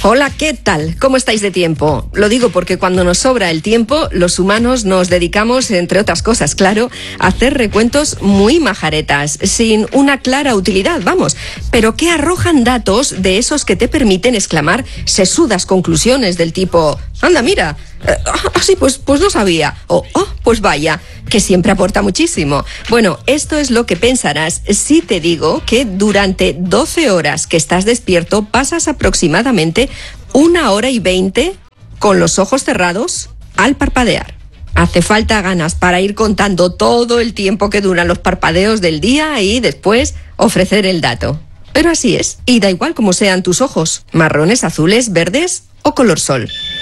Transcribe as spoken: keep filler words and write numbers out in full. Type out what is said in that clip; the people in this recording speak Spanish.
Hola, ¿qué tal? ¿Cómo estáis de tiempo? Lo digo porque cuando nos sobra el tiempo, los humanos nos dedicamos, entre otras cosas, claro, a hacer recuentos muy majaretas, sin una clara utilidad, vamos, pero que arrojan datos de esos que te permiten exclamar sesudas conclusiones del tipo, anda, mira, eh, ah, sí, pues, pues no sabía, o, oh, pues vaya, que siempre aporta muchísimo. Bueno, esto es lo que pensarás si te digo que durante doce horas que estás despierto pasas aproximadamente una hora y veinte con los ojos cerrados al parpadear. Hace falta ganas para ir contando todo el tiempo que duran los parpadeos del día y después ofrecer el dato. Pero así es, y da igual cómo sean tus ojos, marrones, azules, verdes o color sol.